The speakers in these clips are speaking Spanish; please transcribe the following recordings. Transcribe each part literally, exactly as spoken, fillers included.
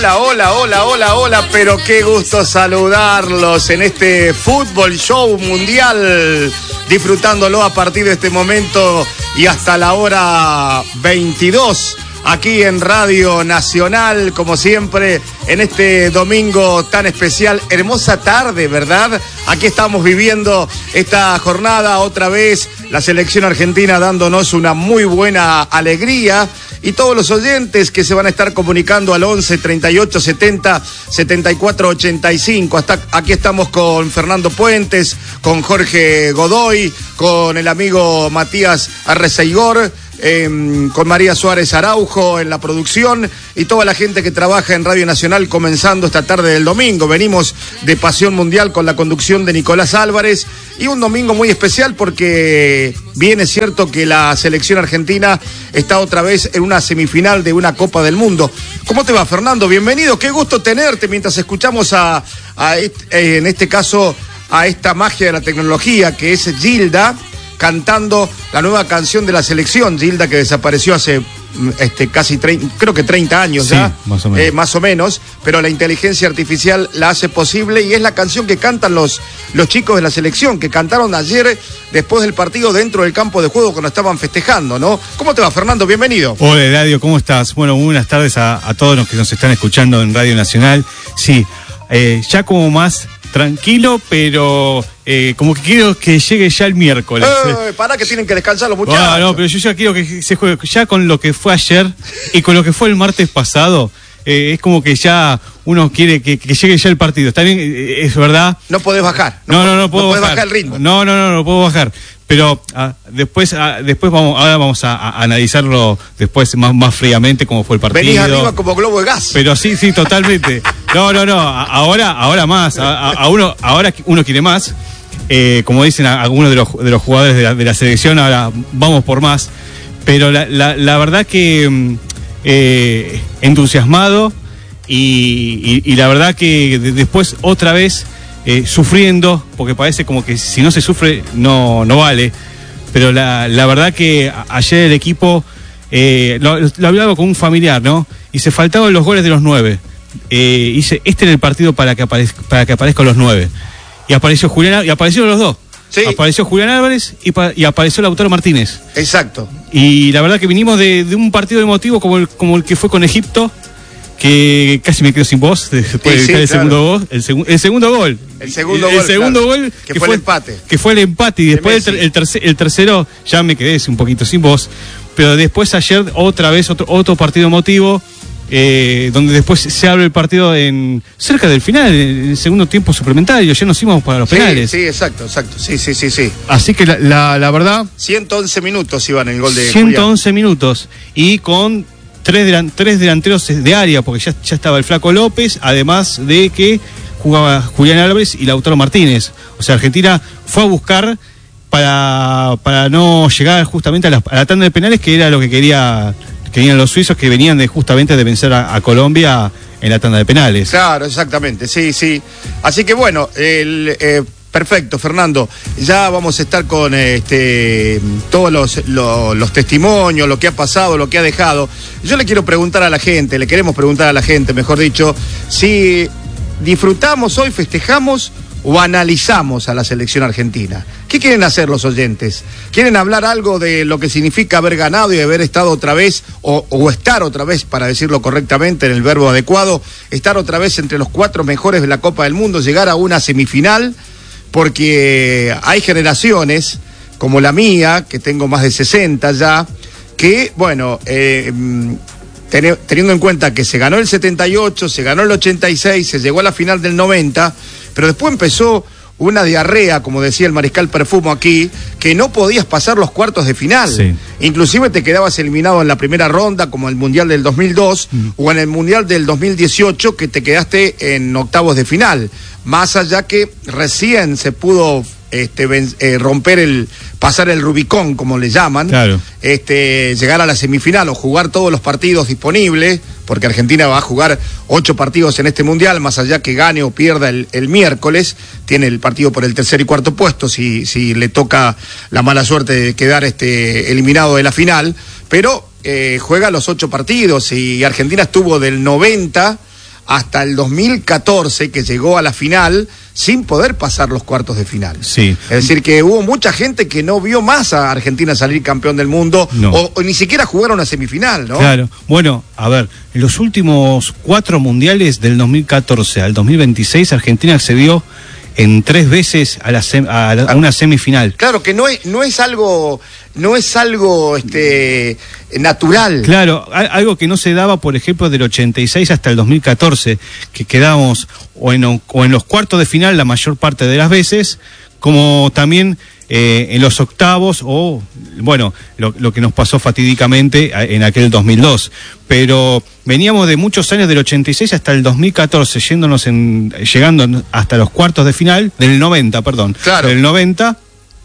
Hola, hola, hola, hola, hola, pero qué gusto saludarlos en este fútbol show mundial, disfrutándolo a partir de este momento y hasta la hora veintidós, aquí en Radio Nacional, como siempre, en este domingo tan especial, hermosa tarde, ¿verdad? Aquí estamos viviendo esta jornada otra vez, la selección argentina dándonos una muy buena alegría. Y todos los oyentes que se van a estar comunicando al once, treinta y ocho, setenta, setenta y cuatro, ochenta y cinco. Hasta aquí estamos con Fernando Puentes, con Jorge Godoy, con el amigo Matías Arreceigor, eh, con María Suárez Araujo en la producción y toda la gente que trabaja en Radio Nacional comenzando esta tarde del domingo. Venimos de Pasión Mundial con la conducción de Nicolás Álvarez y un domingo muy especial porque bien es cierto que la selección argentina está otra vez en una semifinal de una Copa del Mundo. ¿Cómo te va, Fernando? Bienvenido, qué gusto tenerte mientras escuchamos a, a este, en este caso a esta magia de la tecnología que es Gilda cantando la nueva canción de la selección. Gilda, que desapareció hace este, casi treinta, creo que treinta años ya, sí, más o menos. Eh, más o menos, pero la inteligencia artificial la hace posible y es la canción que cantan los, los chicos de la selección, que cantaron ayer después del partido dentro del campo de juego cuando estaban festejando, ¿no? ¿Cómo te va, Fernando? Bienvenido. Hola, Eladio, ¿cómo estás? Bueno, buenas tardes a, a todos los que nos están escuchando en Radio Nacional. Sí, eh, ya como más tranquilo, pero eh, como que quiero que llegue ya el miércoles. Eh, para que tienen que descansar los muchachos. Ah, no, pero yo ya quiero que se juegue ya con lo que fue ayer y con lo que fue el martes pasado. Eh, es como que ya uno quiere que, que llegue ya el partido. Está bien, eh, es verdad. No podés bajar. No, no, no, no puedo no podés bajar. bajar el ritmo. No, no, no, no puedo bajar. Pero ah, después, ah, después vamos, ahora vamos a, a analizarlo después más, más fríamente cómo fue el partido. Venís arriba como globo de gas. Pero sí, sí, totalmente. No, no, no. Ahora, ahora más. A, a uno, ahora uno quiere más. Eh, como dicen algunos de los, de los jugadores de la, de la selección, ahora vamos por más. Pero la, la, la verdad que eh, entusiasmado y, y, y la verdad que después otra vez eh, sufriendo, porque parece como que si no se sufre no, no vale. Pero la, la verdad que ayer el equipo, eh, lo, lo hablaba con un familiar, ¿no? Y se faltaban los goles de los nueve. Eh, dice, este era el partido para que, aparezca, para que aparezcan los nueve. Y apareció Julián, y aparecieron los dos. Sí. Apareció Julián Álvarez y, pa, y apareció Lautaro Martínez. Exacto. Y la verdad que vinimos de, de un partido emotivo como el, como el que fue con Egipto, que casi me quedo sin voz después sí, de sí, el, claro. segundo gol, el, segu, el segundo gol. El segundo el, gol. El segundo claro. gol que, que fue el empate. Que fue el empate y después el, ter, el, tercer, el tercero ya me quedé un poquito sin voz. Pero después ayer otra vez otro, otro partido emotivo. Eh, donde después se abre el partido en cerca del final, en el segundo tiempo suplementario, ya nos íbamos para los sí, penales. Sí, exacto, exacto, sí, sí, sí, sí. Así que la, la, la verdad... ciento once minutos iban el gol de ciento once Julián. minutos, y con tres, delan, tres delanteros de área, porque ya, ya estaba el Flaco López, además de que jugaba Julián Álvarez y Lautaro Martínez. O sea, Argentina fue a buscar para, para no llegar justamente a la, a la tanda de penales, que era lo que quería... que venían los suizos, que venían de justamente de vencer a, a Colombia en la tanda de penales. Claro, exactamente, sí, sí. Así que bueno, el, eh, perfecto, Fernando. Ya vamos a estar con este, todos los, los, los testimonios, lo que ha pasado, lo que ha dejado. Yo le quiero preguntar a la gente, le queremos preguntar a la gente, mejor dicho, si disfrutamos hoy, festejamos o analizamos a la selección argentina. ¿Qué quieren hacer los oyentes? ¿Quieren hablar algo de lo que significa haber ganado y haber estado otra vez, o, o estar otra vez, para decirlo correctamente en el verbo adecuado, estar otra vez entre los cuatro mejores de la Copa del Mundo, llegar a una semifinal? Porque hay generaciones, como la mía, que tengo más de sesenta ya, que, bueno, eh, teniendo en cuenta que se ganó el setenta y ocho, se ganó el ochenta y seis, se llegó a la final del noventa, pero después empezó una diarrea, como decía el mariscal Perfumo aquí, que no podías pasar los cuartos de final. Sí. Inclusive te quedabas eliminado en la primera ronda, como el Mundial del dos mil dos, mm. o en el Mundial del dos mil dieciocho, que te quedaste en octavos de final. Más allá que recién se pudo este, eh, romper el, pasar el Rubicón, como le llaman, claro. este, llegar a la semifinal o jugar todos los partidos disponibles, porque Argentina va a jugar ocho partidos en este Mundial, más allá que gane o pierda el, el miércoles, tiene el partido por el tercer y cuarto puesto, si, si le toca la mala suerte de quedar este, eliminado de la final, pero eh, juega los ocho partidos y Argentina estuvo del noventa hasta el dos mil catorce, que llegó a la final sin poder pasar los cuartos de final. Sí. Es decir, que hubo mucha gente que no vio más a Argentina salir campeón del mundo, no. o, o ni siquiera jugar una semifinal, ¿no? Claro. Bueno, a ver, en los últimos cuatro mundiales, del dos mil catorce al dos mil veintiséis, Argentina accedió en tres veces a, la sem a, la, a una semifinal. Claro, que no es, no es algo, no es algo este, natural. Claro, algo que no se daba, por ejemplo, del ochenta y seis hasta el dos mil catorce, que quedamos o en, o en los cuartos de final la mayor parte de las veces, como también eh, en los octavos, o bueno, lo, lo que nos pasó fatídicamente en aquel dos mil dos. Pero veníamos de muchos años, del ochenta y seis hasta el dos mil catorce, yéndonos en, llegando hasta los cuartos de final, del noventa, perdón, claro. del noventa,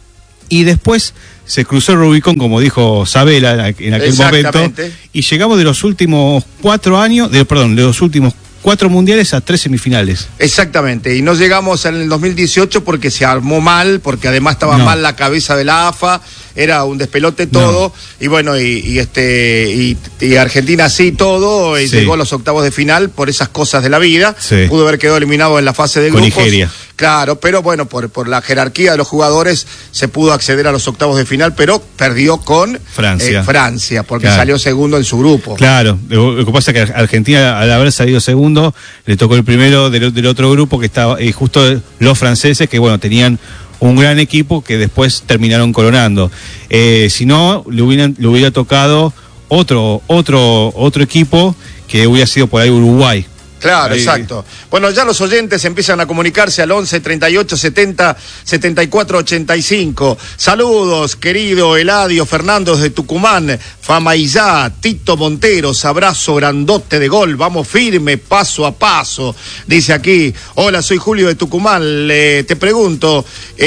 y después se cruzó el Rubicón, como dijo Sabela en aquel momento, y llegamos de los últimos cuatro años, de, perdón, de los últimos cuatro mundiales a tres semifinales. Exactamente, y no llegamos en el dos mil dieciocho porque se armó mal, porque además estaba no. mal la cabeza de la A F A, era un despelote todo, no. y bueno, y, y este y, y Argentina sí todo, y sí. llegó a los octavos de final por esas cosas de la vida, sí. pudo haber quedado eliminado en la fase de Con grupos. Nigeria. Claro, pero bueno, por, por la jerarquía de los jugadores se pudo acceder a los octavos de final, pero perdió con Francia, eh, Francia porque claro. salió segundo en su grupo. Claro, lo que pasa es que Argentina, al haber salido segundo, le tocó el primero del, del otro grupo, que estaba eh, justo los franceses, que bueno, tenían un gran equipo que después terminaron coronando. Eh, si no, le, hubieran, le hubiera tocado otro, otro, otro equipo que hubiera sido por ahí Uruguay. Claro, ahí. Exacto. Bueno, ya los oyentes empiezan a comunicarse al once, treinta y ocho, setenta, setenta y cuatro, ochenta y cinco. Saludos, querido Eladio Fernández de Tucumán, Famaillá, Tito Monteros, abrazo grandote de gol, vamos firme, paso a paso. Dice aquí, hola, soy Julio de Tucumán, Le, te pregunto,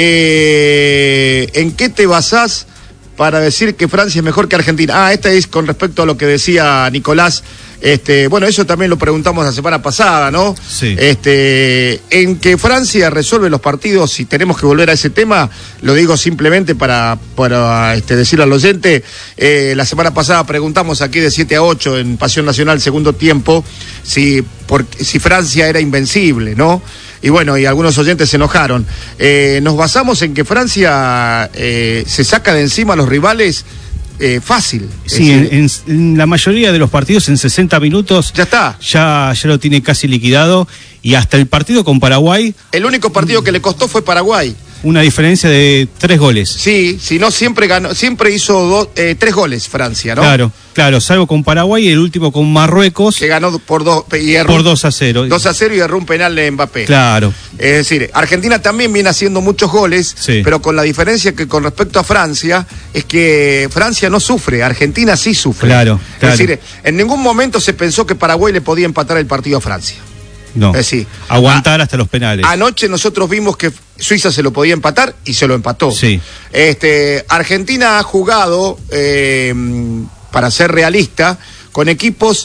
eh, ¿en qué te basás para decir que Francia es mejor que Argentina? Ah, esta es con respecto a lo que decía Nicolás. Este, bueno, eso también lo preguntamos la semana pasada, ¿no? Sí. Este, en que Francia resuelve los partidos, si tenemos que volver a ese tema, lo digo simplemente para, para este, decirle al oyente, eh, la semana pasada preguntamos aquí de siete a ocho en Pasión Nacional, segundo tiempo, si, por, si Francia era invencible, ¿no? Y bueno, y algunos oyentes se enojaron. Eh, nos basamos en que Francia eh, se saca de encima a los rivales Eh, fácil. Sí, en, en, en la mayoría de los partidos en sesenta minutos ya está. Ya, ya lo tiene casi liquidado, y hasta el partido con Paraguay. El único partido que le costó fue Paraguay. Una diferencia de tres goles. Sí, si no siempre ganó, siempre hizo dos, eh, tres goles Francia, ¿no? Claro, claro, salvo con Paraguay y el último con Marruecos. Que ganó por dos, y erró, por dos a cero. dos a cero y erró un penal de Mbappé. Claro. Es decir, Argentina también viene haciendo muchos goles, sí. pero con la diferencia que con respecto a Francia, es que Francia no sufre, Argentina sí sufre. Claro, claro. Es decir, en ningún momento se pensó que Paraguay le podía empatar el partido a Francia. No, es decir, aguantar a, hasta los penales. Anoche nosotros vimos que Suiza se lo podía empatar y se lo empató. Sí. Este, Argentina ha jugado, eh, para ser realista, con equipos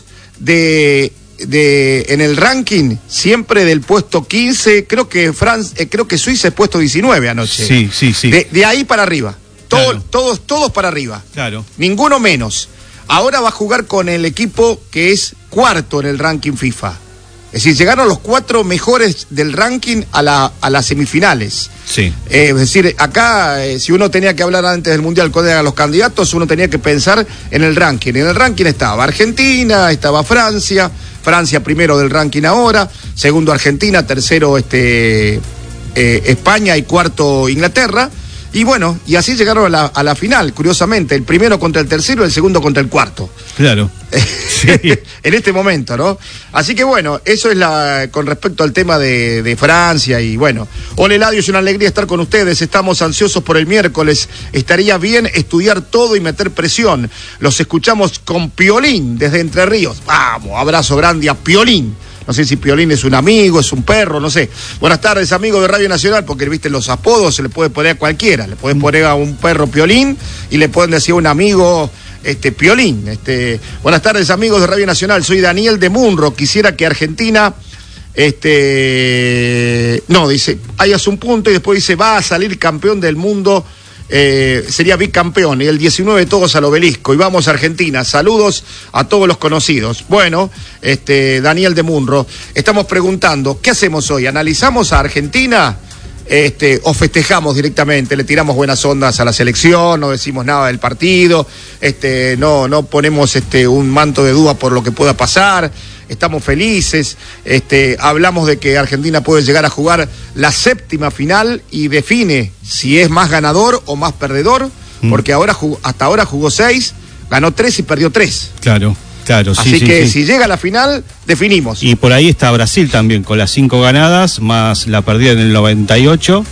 de, de en el ranking siempre del puesto quince, creo que Fran, eh, creo que Suiza es puesto diecinueve anoche. Sí, sí, sí. De, de ahí para arriba. Todo, claro. Todos, todos para arriba. Claro. Ninguno menos. Ahora va a jugar con el equipo que es cuarto en el ranking FIFA. Es decir, llegaron los cuatro mejores del ranking a, la, a las semifinales. Sí. Eh, es decir, acá, eh, si uno tenía que hablar antes del Mundial cuáles eran los candidatos, uno tenía que pensar en el ranking. En el ranking estaba Argentina, estaba Francia, Francia primero del ranking ahora, segundo Argentina, tercero este, eh, España y cuarto Inglaterra. Y bueno, y así llegaron a la, a la final, curiosamente, el primero contra el tercero, el segundo contra el cuarto. Claro. Sí. En este momento, ¿no? Así que bueno, eso es la con respecto al tema de, de Francia. Y bueno, hola Eladio, es una alegría estar con ustedes, estamos ansiosos por el miércoles, estaría bien estudiar todo y meter presión. Los escuchamos con Piolín desde Entre Ríos. Vamos, abrazo grande a Piolín. No sé si Piolín es un amigo, es un perro, no sé. Buenas tardes, amigo de Radio Nacional, porque viste los apodos se le puede poner a cualquiera. Le pueden poner a un perro Piolín y le pueden decir a un amigo este Piolín. Este, buenas tardes, amigos de Radio Nacional. Soy Daniel de Munro. Quisiera que Argentina, este, no, dice, hayas un punto y después dice, va a salir campeón del mundo eh, sería bicampeón, y el diecinueve todos al Obelisco, y vamos a Argentina. Saludos a todos los conocidos. Bueno, este Daniel de Munro, estamos preguntando, ¿qué hacemos hoy? ¿Analizamos a Argentina? Este, o festejamos directamente, le tiramos buenas ondas a la selección, no decimos nada del partido, este, no, no ponemos este, un manto de duda por lo que pueda pasar, estamos felices, este, hablamos de que Argentina puede llegar a jugar la séptima final y define si es más ganador o más perdedor, mm. porque ahora jugó, hasta ahora jugó seis, ganó tres y perdió tres. Claro. Claro, sí, Así sí, que sí. si llega a la final, definimos. Y por ahí está Brasil también, con las cinco ganadas, más la perdida en el noventa y ocho,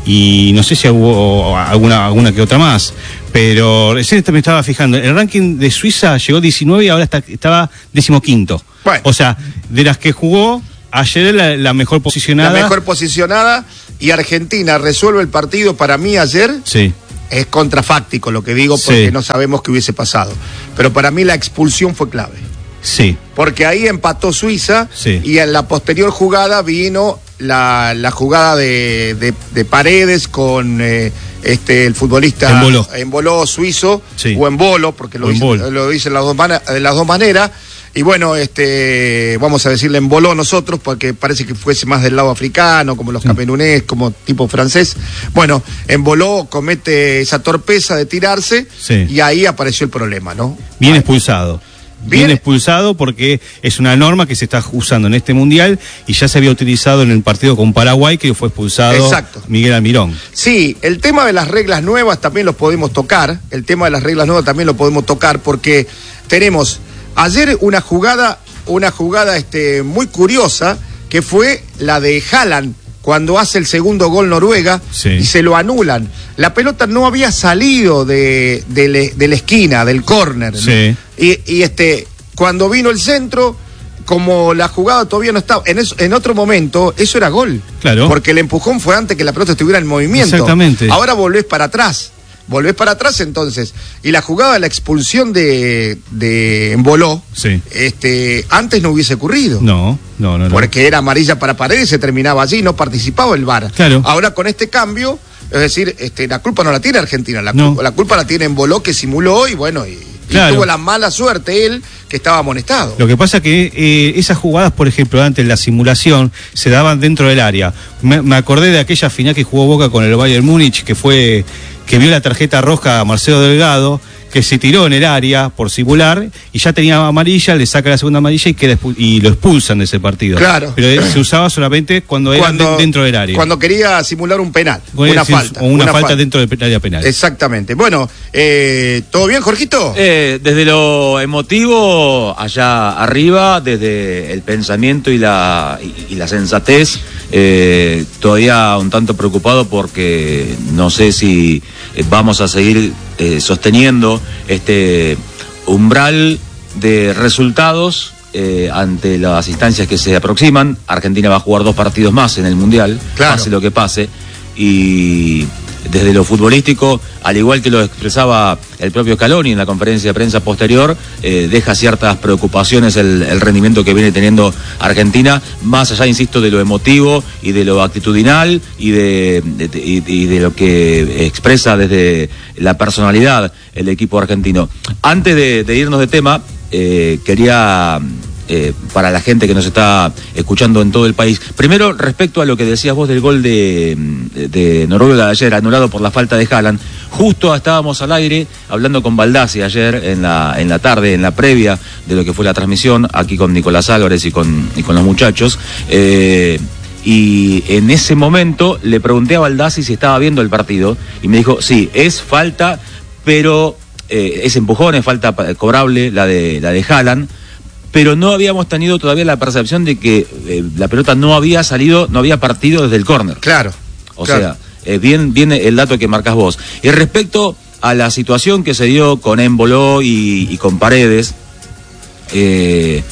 y no sé si hubo alguna, alguna que otra más, pero recién me estaba fijando, el ranking de Suiza llegó diecinueve y ahora está, estaba decimoquinto. Bueno. O sea, de las que jugó, ayer es la, la mejor posicionada. La mejor posicionada, y Argentina resuelve el partido para mí ayer. Sí. Es contrafáctico lo que digo, porque sí. no sabemos qué hubiese pasado. Pero para mí la expulsión fue clave. Sí. Porque ahí empató Suiza, sí. y en la posterior jugada vino la, la jugada de, de, de Paredes con eh, este el futbolista Embolo, Embolo suizo, sí. o Embolo, porque lo dicen, lo dicen las dos man- de las dos maneras. Y bueno, este, vamos a decirle Embolo nosotros, porque parece que fuese más del lado africano, como los camerunés, como tipo francés. Bueno, Embolo comete esa torpeza de tirarse, sí. y ahí apareció el problema, ¿no? Bien ahí. expulsado. Bien. Bien expulsado, porque es una norma que se está usando en este mundial y ya se había utilizado en el partido con Paraguay, que fue expulsado Exacto. Miguel Almirón. Sí, el tema de las reglas nuevas también lo podemos tocar, el tema de las reglas nuevas también lo podemos tocar, porque tenemos ayer una jugada, una jugada este, muy curiosa, que fue la de Haaland, cuando hace el segundo gol Noruega, sí. y se lo anulan. La pelota no había salido de, de, le, de la esquina, del córner. Sí. Y, y este, cuando vino el centro, como la jugada todavía no estaba, en, eso, en otro momento, eso era gol. Claro. Porque el empujón fue antes que la pelota estuviera en movimiento. Exactamente. Ahora volvés para atrás. Volvés para atrás entonces. Y la jugada de la expulsión de, de Embolo, sí. este, antes no hubiese ocurrido. No, no, no. Porque no. Era amarilla para Paredes, se terminaba allí, no participaba el V A R. Claro. Ahora con este cambio, es decir, este, la culpa no la tiene Argentina, la, no. culpa, la culpa la tiene Embolo, que simuló y bueno, y, claro. y tuvo la mala suerte él, que estaba amonestado. Lo que pasa es que eh, esas jugadas, por ejemplo, antes la simulación, se daban dentro del área. Me, me acordé de aquella final que jugó Boca con el Bayern Múnich, que fue que vio la tarjeta roja a Marcelo Delgado, que se tiró en el área por simular y ya tenía amarilla, le saca la segunda amarilla y queda expu- y lo expulsan de ese partido. Claro. Pero se usaba solamente cuando, cuando era de, dentro del área. Cuando quería simular un penal, bueno, una sí, falta. O una, una falta, falta dentro del área penal. Exactamente. Bueno, eh, ¿todo bien, Jorgito? Eh, desde lo emotivo, allá arriba, desde el pensamiento y la, y, y la sensatez, eh, todavía un tanto preocupado porque no sé si eh, vamos a seguir eh, sosteniendo este umbral de resultados eh, ante las instancias que se aproximan. Argentina va a jugar dos partidos más en el Mundial, claro. Pase lo que pase, y desde lo futbolístico, al igual que lo expresaba el propio Scaloni en la conferencia de prensa posterior, eh, deja ciertas preocupaciones el, el rendimiento que viene teniendo Argentina, más allá, insisto, de lo emotivo y de lo actitudinal y de, de, de, y de lo que expresa desde la personalidad el equipo argentino. Antes de, de irnos de tema, eh, quería... Eh, para la gente que nos está escuchando en todo el país. Primero, respecto a lo que decías vos del gol de, de, de Noruega de ayer, anulado por la falta de Haaland, justo estábamos al aire hablando con Baldassi ayer en la, en la tarde, en la previa de lo que fue la transmisión, aquí con Nicolás Álvarez y con, y con los muchachos, eh, y en ese momento le pregunté a Baldassi si estaba viendo el partido, y me dijo, sí, es falta, pero eh, es empujón, es falta cobrable la de, la de Haaland, pero no habíamos tenido todavía la percepción de que eh, la pelota no había salido, no había partido desde el córner. Claro. O claro. sea, eh, bien, bien el dato que marcas vos. Y respecto a la situación que se dio con Embolo y, y con Paredes, eh,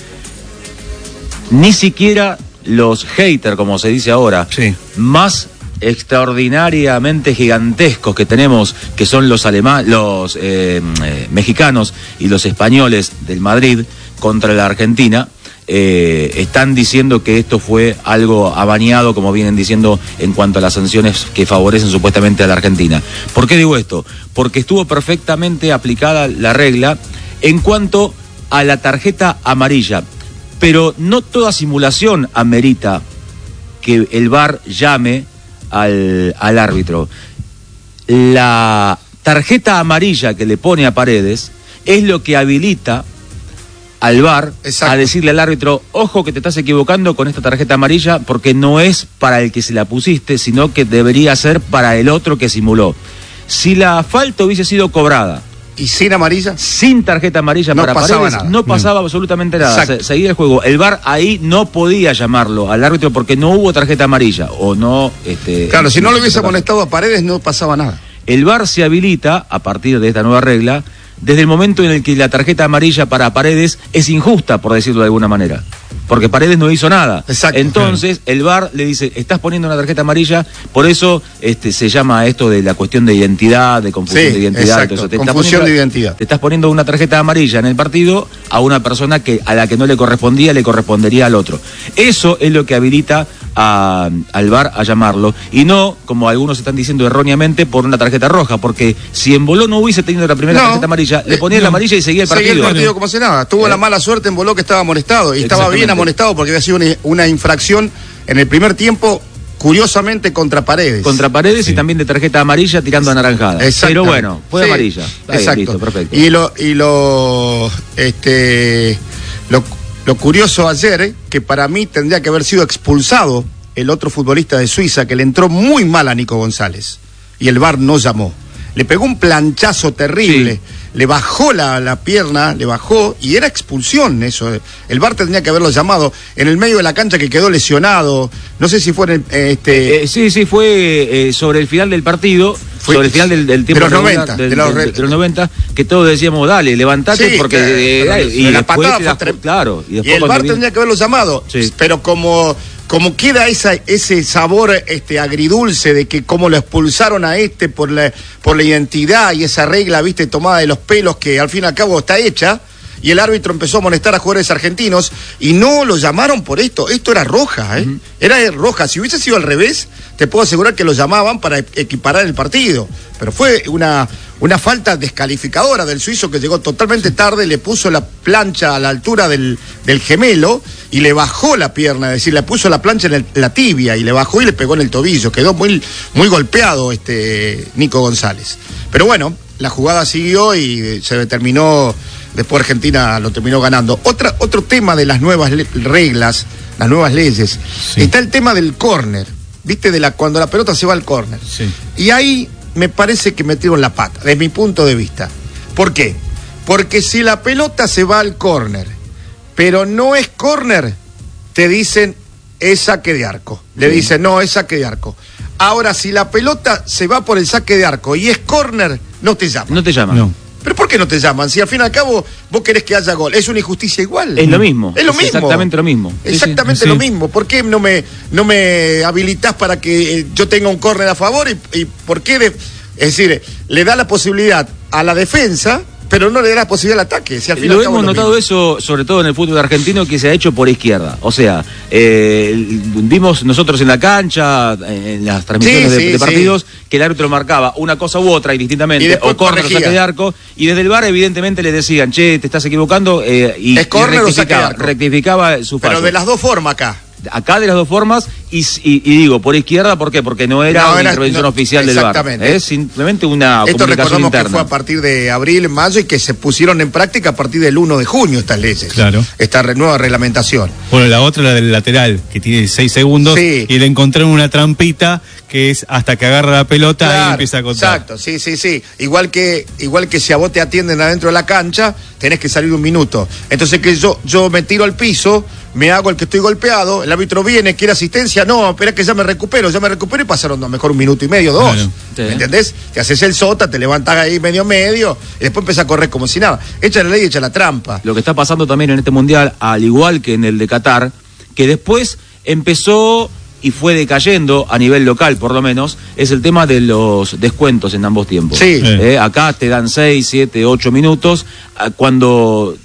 ni siquiera los haters, como se dice ahora, sí. más extraordinariamente gigantescos que tenemos, que son los alemanes, los eh, eh, mexicanos y los españoles del Madrid contra la Argentina, eh, están diciendo que esto fue algo amañado, como vienen diciendo en cuanto a las sanciones que favorecen supuestamente a la Argentina. ¿Por qué digo esto? Porque estuvo perfectamente aplicada la regla en cuanto a la tarjeta amarilla, pero no toda simulación amerita que el V A R llame al, al árbitro. La tarjeta amarilla que le pone a Paredes es lo que habilita al V A R Exacto. a decirle al árbitro, ojo que te estás equivocando con esta tarjeta amarilla porque no es para el que se la pusiste, sino que debería ser para el otro que simuló. Si la falta hubiese sido cobrada ¿y sin amarilla? Sin tarjeta amarilla no para Paredes, nada. no pasaba mm. absolutamente nada. Se, seguía el juego. El V A R ahí no podía llamarlo al árbitro porque no hubo tarjeta amarilla o no. Este, claro, si no le hubiese amonestado a Paredes no pasaba nada. El V A R se habilita a partir de esta nueva regla desde el momento en el que la tarjeta amarilla para Paredes es injusta, por decirlo de alguna manera. Porque Paredes no hizo nada. Exacto. Entonces, claro. el V A R le dice, estás poniendo una tarjeta amarilla, por eso este, se llama esto de la cuestión de identidad, de confusión sí, de identidad. Exacto. Te Confusión de identidad. Te estás poniendo una tarjeta amarilla en el partido a una persona que a la que no le correspondía, le correspondería al otro. Eso es lo que habilita a, al V A R a llamarlo, y no, como algunos están diciendo erróneamente, por una tarjeta roja, porque si en Boló no hubiese tenido la primera no, tarjeta amarilla, le ponía eh, no. la amarilla y seguía el partido. Seguía el partido como si nada. Tuvo eh. la mala suerte en Boló que estaba amonestado, y estaba bien amonestado porque había sido una, una infracción en el primer tiempo, curiosamente contra Paredes. Contra Paredes sí. y también de tarjeta amarilla tirando a anaranjada. Pero bueno, fue sí. amarilla. Ahí, exacto. Listo, perfecto. Y lo, y lo, este, lo, lo curioso ayer, eh, que para mí tendría que haber sido expulsado el otro futbolista de Suiza, que le entró muy mal a Nico González, y el V A R no llamó. Le pegó un planchazo terrible, sí. le bajó la, la pierna, le bajó, y era expulsión eso. El V A R tendría que haberlo llamado en el medio de la cancha, que quedó lesionado. No sé si fue en el, este... Eh, sí, sí, fue eh, sobre el final del partido, fue, sobre el final del, del tiempo de los noventa, del, de, los del, de los noventa, que todos decíamos, dale, levantate, sí, porque... Que, eh, y, la después patada fue la, claro, y, y el V A R tendría que haberlo llamado, sí. pero como... Como queda esa, ese sabor este, agridulce de que como lo expulsaron a este por la, por la identidad y esa regla, viste, tomada de los pelos que al fin y al cabo está hecha, y el árbitro empezó a amonestar a jugadores argentinos y no lo llamaron por esto. Esto era roja, ¿eh? Uh-huh. Era roja. Si hubiese sido al revés, te puedo asegurar que lo llamaban para equiparar el partido. Pero fue una, una falta descalificadora del suizo, que llegó totalmente tarde, le puso la plancha a la altura del, del gemelo y le bajó la pierna, es decir, le puso la plancha en el, la tibia y le bajó y le pegó en el tobillo. Quedó muy, muy golpeado este Nico González. Pero bueno, la jugada siguió y se determinó... Después Argentina lo terminó ganando. Otra, otro tema de las nuevas le- reglas, las nuevas leyes, sí. está el tema del córner, ¿viste? De la, cuando la pelota se va al córner. Sí. Y ahí me parece que metieron la pata, desde mi punto de vista. ¿Por qué? Porque si la pelota se va al córner, pero no es córner, te dicen es saque de arco. Le sí. dicen, no, es saque de arco. Ahora, si la pelota se va por el saque de arco y es córner, no te llaman. No te llaman. No. ¿Pero por qué no te llaman? Si al fin y al cabo vos querés que haya gol. Es una injusticia igual. Es lo mismo. Es lo es mismo. Exactamente lo mismo. Exactamente sí, sí. lo mismo. ¿Por qué no me, no me habilitás para que eh, yo tenga un córner a favor? Y, y por qué de, es decir, le da la posibilidad a la defensa, pero no le da la posibilidad al ataque. Si al fin lo al cabo hemos lo notado mismo. eso, sobre todo en el fútbol argentino, que se ha hecho por izquierda. O sea, eh, vimos nosotros en la cancha, en las transmisiones sí, de, sí, de partidos, sí. que el árbitro marcaba una cosa u otra indistintamente, o córner o saque de arco, y desde el V A R evidentemente le decían, che, te estás equivocando, eh, y, ¿es córner y o saque de arco? rectificaba su fallo. Pero de las dos formas acá. Acá de las dos formas, y, y, y digo, por izquierda, ¿por qué? Porque no era no, una era, intervención no, oficial del V A R. Es simplemente una Esto comunicación interna. Que fue a partir de abril, mayo, y que se pusieron en práctica a partir del uno de junio estas leyes. Claro. Esta re, nueva reglamentación. Bueno, la otra, la del lateral, que tiene seis segundos, sí. y le encontraron una trampita que es hasta que agarra la pelota claro, y empieza a contar. Exacto, sí, sí, sí. Igual que, igual que si a vos te atienden adentro de la cancha, tenés que salir un minuto. Entonces que yo, yo me tiro al piso, me hago el que estoy golpeado, el árbitro viene, quiere asistencia, no, espera que ya me recupero, ya me recupero y pasaron a lo mejor un minuto y medio, dos. Claro. Sí. ¿Me entendés? Te haces el sota, te levantás ahí medio medio y después empezás a correr como si nada. Echa la ley, echa la trampa. Lo que está pasando también en este mundial, al igual que en el de Qatar, que después empezó y fue decayendo a nivel local, por lo menos, es el tema de los descuentos en ambos tiempos. Sí. Eh, acá te dan seis, siete, ocho minutos. Cuando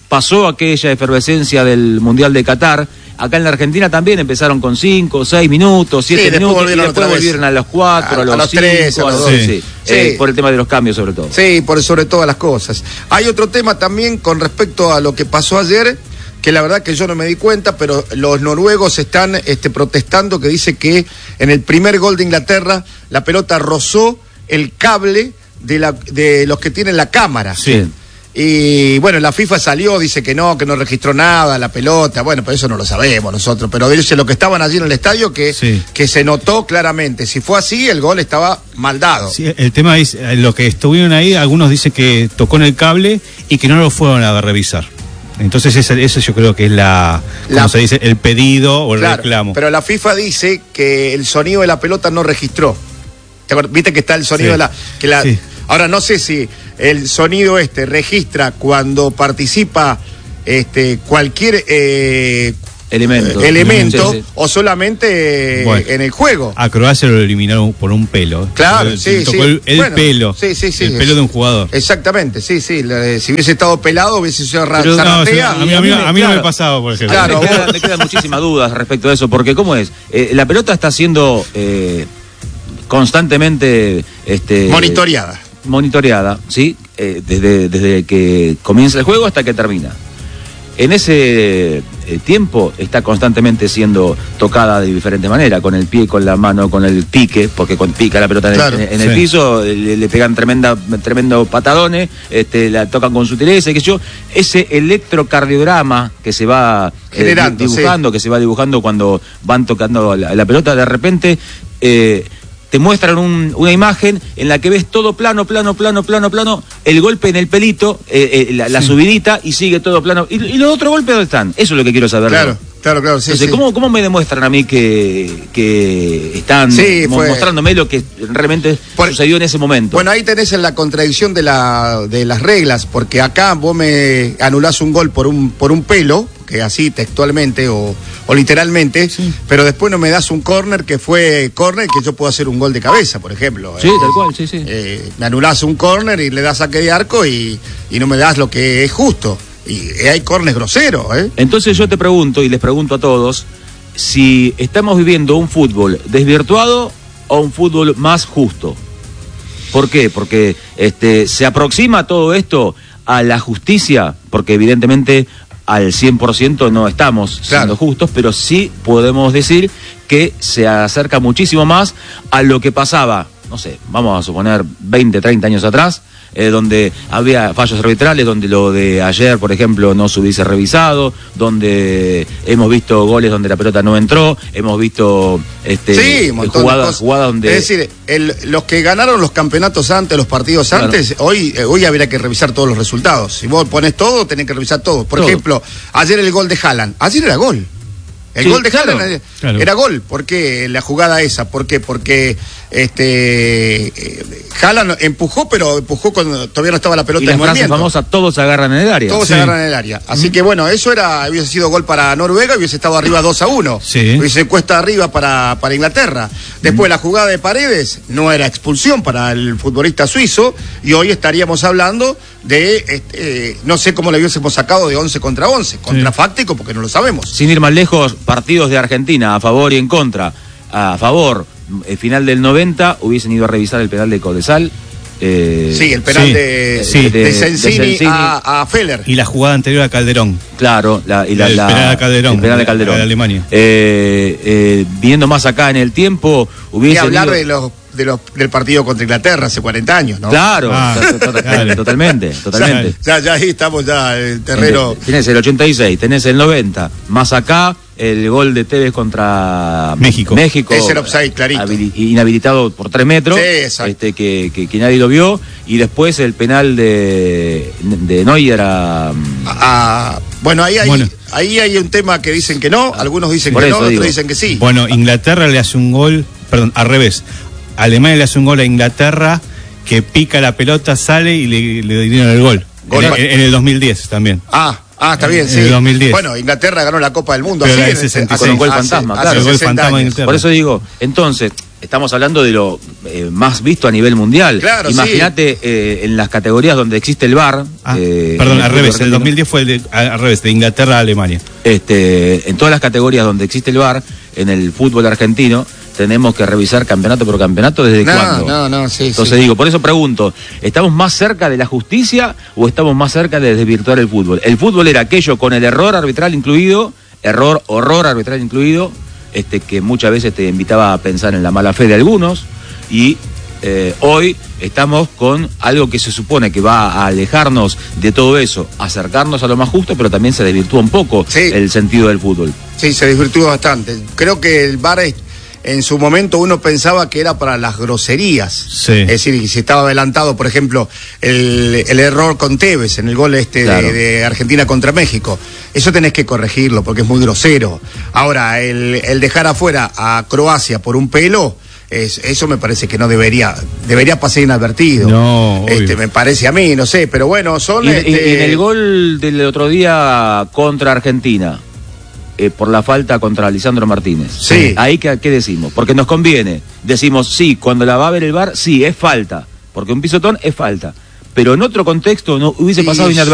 pasó aquella efervescencia del Mundial de Qatar. Acá en la Argentina también empezaron con cinco, seis minutos, siete sí, minutos, volvieron y después volvieron a los cuatro, a, a los, a los cinco, tres, a los dos. Sí, Sí. sí. Eh, por el tema de los cambios sobre todo. Sí, por sobre todas las cosas. Hay otro tema también con respecto a lo que pasó ayer, que la verdad que yo no me di cuenta, pero los noruegos están este, protestando, que dice que en el primer gol de Inglaterra la pelota rozó el cable de, la, de los que tienen la cámara. Sí. Y bueno, la FIFA salió, dice que no, que no registró nada, la pelota, bueno, pero eso no lo sabemos nosotros, pero dice lo que estaban allí en el estadio que, sí. que se notó claramente. Si fue así, el gol estaba mal dado. Sí, el tema es, lo que estuvieron ahí, algunos dicen que tocó en el cable y que no lo fueron a revisar. Entonces eso, eso yo creo que es la, como La, se dice, el pedido o el claro, reclamo. Pero la FIFA dice que el sonido de la pelota no registró. Viste que está el sonido sí. de la... Que la sí. Ahora no sé si el sonido este registra cuando participa este cualquier eh, elemento, eh, elemento sí, sí. o solamente bueno, en el juego. A Croacia lo eliminaron por un pelo. Claro, Le sí, tocó sí. el, el Bueno, pelo. Sí, sí, sí. El pelo de un jugador. Exactamente, sí, sí. Le, si hubiese estado pelado, hubiese sido ra- Pero, no, zaratea. a mí, a mí, a mí claro. no me pasaba, por ejemplo. Claro, me, queda, me quedan muchísimas dudas respecto a eso, porque ¿cómo es? Eh, la pelota está siendo eh, constantemente este, monitoreada. monitoreada, ¿sí? Eh, desde, desde que comienza el juego hasta que termina. En ese eh, tiempo está constantemente siendo tocada de diferente manera, con el pie, con la mano, con el pique, porque cuando pica la pelota en, Claro, el, en sí. el piso, le, le pegan tremenda, tremendo patadones, este, la tocan con sutileza, y qué sé yo. Ese electrocardiograma que se va eh, Generando, dibujando, sí. que se va dibujando cuando van tocando la, la pelota, de repente eh, te muestran un, una imagen en la que ves todo plano, plano, plano, plano, plano, el golpe en el pelito, eh, eh, la, la sí. subidita, y sigue todo plano. ¿Y, y los otros golpes dónde están? Eso es lo que quiero saber. Claro, ¿no? claro, claro. Sí, Entonces, sí. ¿cómo, ¿cómo me demuestran a mí que, que están Sí, mo- fue- mostrándome lo que realmente Por- sucedió en ese momento? Bueno, ahí tenés en la contradicción de la de las reglas, porque acá vos me anulás un gol por un por un pelo, que así textualmente o, o literalmente, Sí. pero después no me das un córner que fue córner que yo puedo hacer un gol de cabeza, por ejemplo. Sí, Eh, tal cual, sí, sí. eh, me anulás un córner y le das saque de arco y, y no me das lo que es justo. Y eh, hay córner groseros, ¿eh? Entonces yo te pregunto, y les pregunto a todos, si estamos viviendo un fútbol desvirtuado o un fútbol más justo. ¿Por qué? Porque este, se aproxima todo esto a la justicia, porque evidentemente al cien por ciento no estamos Claro. siendo justos, pero sí podemos decir que se acerca muchísimo más a lo que pasaba, no sé, vamos a suponer veinte, treinta años atrás, eh, donde había fallos arbitrales, donde lo de ayer, por ejemplo, no se hubiese revisado, donde hemos visto goles donde la pelota no entró, hemos visto este, Sí, un montón de jugadas, cosas. jugadas donde... Es decir, el- los que ganaron los campeonatos antes, los partidos Claro. antes, hoy, eh, hoy habría que revisar todos los resultados. Si vos pones todo, tenés que revisar todo. Por Todo. ejemplo, ayer el gol de Haaland. Ayer era gol. El Sí, gol de claro, Haaland era, claro. era gol. ¿Por qué la jugada esa? ¿Por qué? Porque este eh, Haaland empujó, pero empujó cuando todavía no estaba la pelota y la en frase movimiento. famosa, todos se agarran en el área. Todos Sí. se agarran en el área. Así que bueno, eso era hubiese sido gol para Noruega y hubiese estado arriba dos a uno. Sí. Hubiese cuesta arriba para, para Inglaterra. Después la jugada de Paredes no era expulsión para el futbolista suizo y hoy estaríamos hablando de, este, eh, no sé cómo le hubiésemos sacado de once contra once. Contrafáctico porque no lo sabemos. Sin ir más lejos, partidos de Argentina a favor y en contra. A favor, el final del noventa, hubiesen ido a revisar el penal de Codesal. Eh, Sí, el penal sí, de, sí. de de Sensini, Sensini. a, a Feller. Y la jugada anterior a Calderón. Claro, la, y la, El la- penal de Calderón, el penal de de- Calderón. de Alemania. Eh, eh, viendo más acá en el tiempo, Y hubiese hablar de los, de los, del partido contra Inglaterra hace cuarenta años, ¿no? Claro, Ah, to- to- to- claro. totalmente, totalmente. Ya, ya ahí estamos ya en el terreno. Tenés el ochenta y seis, tenés el noventa, más acá el gol de Tevez contra México. México. Ese era offside, clarito. habili- inhabilitado por tres metros, Sí, exacto. este, que, que, que nadie lo vio, y después el penal de, de Neuer a... Ah, bueno, ahí hay, Bueno. ahí hay un tema que dicen que no, algunos dicen Por que eso no, digo. otros dicen que sí. Bueno, Inglaterra le hace un gol, perdón, al revés. Alemania le hace un gol a Inglaterra que pica la pelota, sale y le, le dieron el gol. Gol en, pa- en el dos mil diez también. Ah, Ah, está bien, en sí. el dos mil diez. Bueno, Inglaterra ganó la Copa del Mundo. Pero así, la del en- sesenta y hace- seis. Con un gol hace- fantasma, hace claro. El gol sesenta fantasma de años. Inglaterra. Por eso digo, entonces, estamos hablando de lo eh, más visto a nivel mundial. Claro, Imagínate eh, en las categorías donde existe el V A R. Ah, eh, perdón, en al fútbol revés. El argentino, dos mil diez fue el de, al revés, de Inglaterra a Alemania. Este, en todas las categorías donde existe el V A R, en el fútbol argentino, tenemos que revisar campeonato por campeonato desde No, cuándo. no, no, sí, Entonces sí. digo, por eso pregunto, ¿estamos más cerca de la justicia o estamos más cerca de desvirtuar el fútbol? El fútbol era aquello con el error arbitral incluido, error, horror arbitral incluido, este, que muchas veces te invitaba a pensar en la mala fe de algunos, y eh, hoy estamos con algo que se supone que va a alejarnos de todo eso, acercarnos a lo más justo, pero también se desvirtúa un poco Sí. el sentido del fútbol. Sí, se desvirtuó bastante. Creo que el V A R es- en su momento uno pensaba que era para las groserías. Sí. Es decir, si estaba adelantado, por ejemplo, el, el error con Tevez en el gol este Claro. de, de Argentina contra México. Eso tenés que corregirlo porque es muy grosero. Ahora, el, el dejar afuera a Croacia por un pelo, es, eso me parece que no debería, debería pasar inadvertido. No, obvio. este, me parece a mí, no sé, pero bueno, son... Y, y- este, y en el gol del otro día contra Argentina, eh, por la falta contra Lisandro Martínez. Sí. Ahí que, ¿qué decimos? Porque nos conviene. Decimos, sí, cuando la va a ver el V A R, sí, es falta. Porque un pisotón es falta. Pero en otro contexto no hubiese Y pasado inadvertido.